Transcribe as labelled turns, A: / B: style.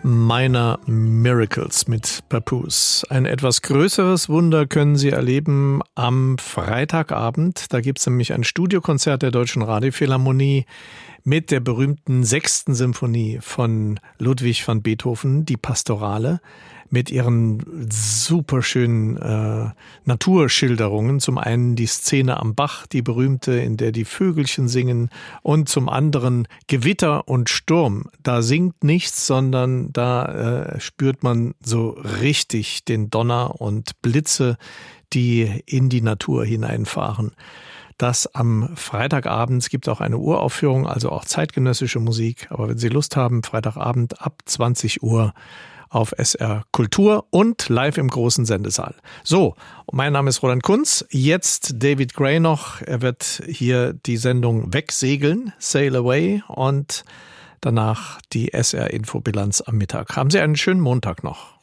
A: Minor Miracles mit Papoose. Ein etwas größeres Wunder können Sie erleben am Freitagabend. Da gibt es nämlich ein Studiokonzert der Deutschen Radiophilharmonie mit der berühmten 6. Symphonie von Ludwig van Beethoven, die Pastorale, mit ihren superschönen Naturschilderungen. Zum einen die Szene am Bach, die berühmte, in der die Vögelchen singen, und zum anderen Gewitter und Sturm. Da singt nichts, sondern da spürt man so richtig den Donner und Blitze, die in die Natur hineinfahren. Das am Freitagabend. Es gibt auch eine Uraufführung, also auch zeitgenössische Musik. Aber wenn Sie Lust haben, Freitagabend ab 20 Uhr auf SR Kultur und live im großen Sendesaal. So, mein Name ist Roland Kunz. Jetzt David Gray noch. Er wird hier die Sendung wegsegeln, Sail Away, und danach die SR Infobilanz am Mittag. Haben Sie einen schönen Montag noch.